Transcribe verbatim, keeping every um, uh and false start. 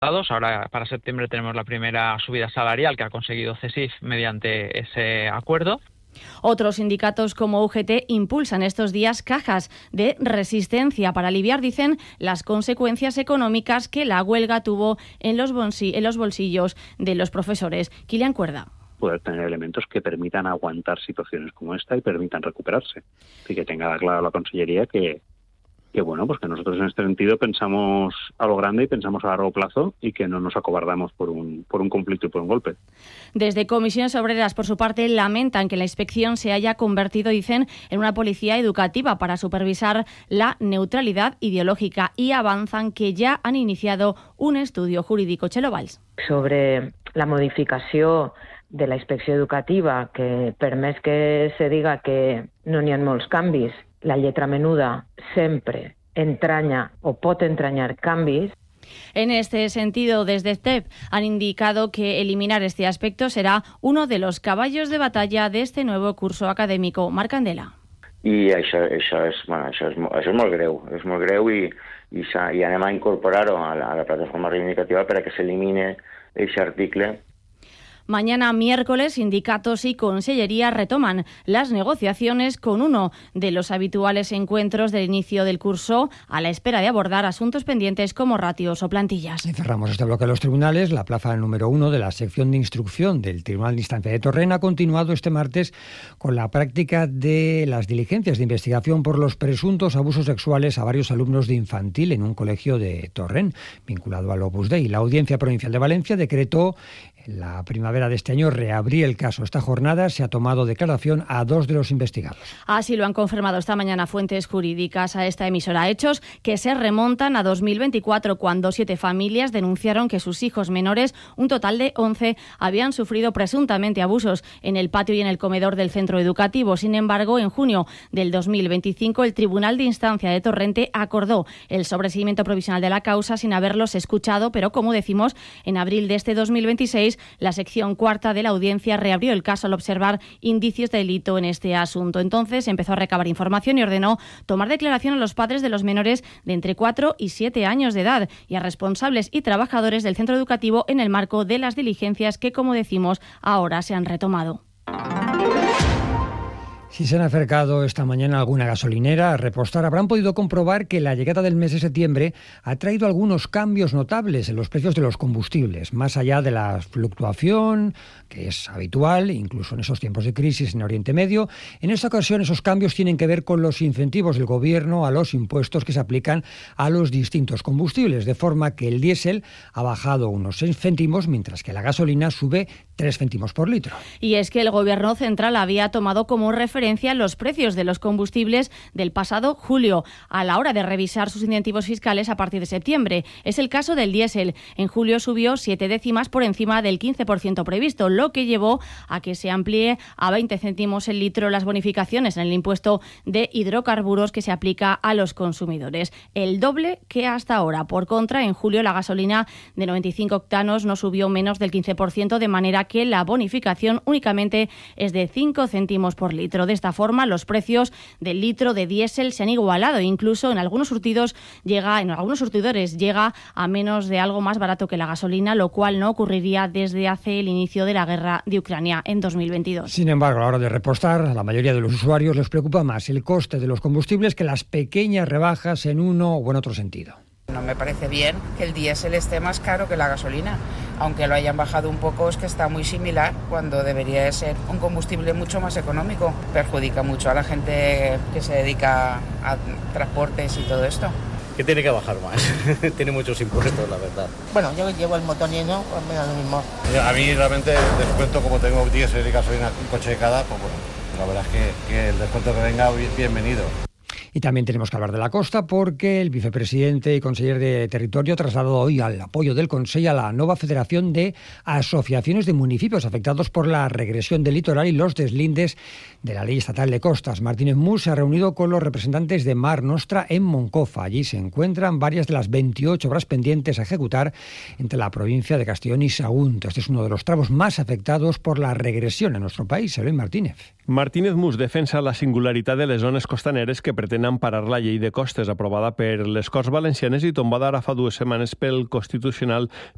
Ahora para septiembre tenemos la primera subida salarial que ha conseguido C E S I F mediante ese acuerdo. Otros sindicatos como U G T impulsan estos días cajas de resistencia para aliviar, dicen, las consecuencias económicas que la huelga tuvo en los, bolsi- en los bolsillos de los profesores. Kilian Cuerda. Poder tener elementos que permitan aguantar situaciones como esta y permitan recuperarse. Y que tenga claro la Consellería que, que bueno, pues que nosotros en este sentido pensamos a lo grande y pensamos a largo plazo y que no nos acobardamos por un, por un conflicto y por un golpe. Desde Comisiones Obreras, por su parte, lamentan que la inspección se haya convertido, dicen, en una policía educativa para supervisar la neutralidad ideológica y avanzan que ya han iniciado un estudio jurídico. Chelo Valls. Sobre la modificació de la inspecció educativa, que per més que se diga que no n'hi ha molts canvis, la lletra menuda sempre entraña o pot entrañar canvis. En este sentido, desde C E P han indicado que eliminar este aspecto será uno de los caballos de batalla de este nuevo curso académico. Marc Candela. I això, això, és, bueno, això, és, això és molt greu, és molt greu i, i, i anem a incorporar-ho a la, a la plataforma reivindicativa per a que s'elimine aquest article. Mañana miércoles, sindicatos y Consellería retoman las negociaciones con uno de los habituales encuentros del inicio del curso a la espera de abordar asuntos pendientes como ratios o plantillas. Y cerramos este bloque de los tribunales. La plaza número uno de la sección de instrucción del Tribunal de Instancia de Torrent ha continuado este martes con la práctica de las diligencias de investigación por los presuntos abusos sexuales a varios alumnos de infantil en un colegio de Torrent, vinculado al Opus Dei. La Audiencia Provincial de Valencia decretó en la primavera de este año reabrir el caso. Esta jornada se ha tomado declaración a dos de los investigados. Así lo han confirmado esta mañana fuentes jurídicas a esta emisora. Hechos que se remontan a dos mil veinticuatro, cuando siete familias denunciaron que sus hijos menores, un total de once, habían sufrido presuntamente abusos en el patio y en el comedor del centro educativo. Sin embargo, en junio del dos mil veinticinco, el Tribunal de Instancia de Torrente acordó el sobreseimiento provisional de la causa sin haberlos escuchado, pero como decimos, en abril de este dos mil veintiséis, la sección cuarta de la audiencia reabrió el caso al observar indicios de delito en este asunto. Entonces empezó a recabar información y ordenó tomar declaración a los padres de los menores de entre cuatro y siete años de edad y a responsables y trabajadores del centro educativo en el marco de las diligencias que, como decimos, ahora se han retomado. Si se han acercado esta mañana a alguna gasolinera a repostar, habrán podido comprobar que la llegada del mes de septiembre ha traído algunos cambios notables en los precios de los combustibles, más allá de la fluctuación, que es habitual, incluso en esos tiempos de crisis en Oriente Medio. En esta ocasión, esos cambios tienen que ver con los incentivos del Gobierno a los impuestos que se aplican a los distintos combustibles, de forma que el diésel ha bajado unos seis céntimos, mientras que la gasolina sube tres céntimos por litro. Y es que el Gobierno central había tomado como referencia los precios de los combustibles del pasado julio a la hora de revisar sus incentivos fiscales a partir de septiembre. Es el caso del diésel. En julio subió siete décimas por encima del quince por ciento previsto, lo que llevó a que se amplíe a veinte céntimos el litro las bonificaciones en el impuesto de hidrocarburos que se aplica a los consumidores. El doble que hasta ahora. Por contra, en julio la gasolina de noventa y cinco octanos no subió menos del quince por ciento, de manera que la bonificación únicamente es de cinco céntimos por litro. De esta forma, los precios del litro de diésel se han igualado. Incluso en algunos surtidos llega, en algunos surtidores llega a menos de algo más barato que la gasolina, lo cual no ocurriría desde hace el inicio de la guerra de Ucrania en dos mil veintidós. Sin embargo, a la hora de repostar, a la mayoría de los usuarios les preocupa más el coste de los combustibles que las pequeñas rebajas en uno o en otro sentido. No me parece bien que el diésel esté más caro que la gasolina. Aunque lo hayan bajado un poco, es que está muy similar cuando debería de ser un combustible mucho más económico. Perjudica mucho a la gente que se dedica a transportes y todo esto. Que tiene que bajar más. Tiene muchos impuestos, la verdad. Bueno, yo llevo el motor lleno, pues me da lo mismo. A mí realmente el descuento, como tengo diésel y gasolina, un coche de cada, pues bueno, la verdad es que, que el descuento que venga, bienvenido. Y también tenemos que hablar de la costa, porque el vicepresidente y conseller de Territorio ha trasladado hoy al apoyo del Consell a la nueva Federación de Asociaciones de Municipios afectados por la regresión del litoral y los deslindes de la Ley Estatal de Costas. Martínez Mus se ha reunido con los representantes de Mar Nostra en Moncofa. Allí se encuentran varias de las veintiocho obras pendientes a ejecutar entre la provincia de Castellón y Sagunto. Este es uno de los tramos más afectados por la regresión en nuestro país. Eloy Martínez. Martínez Mus defensa la singularitat de les zones costaneres que pretenen parar la llei de costes aprovada per les Corts Valencianes i tombada ara fa dues setmanes pel Constitucional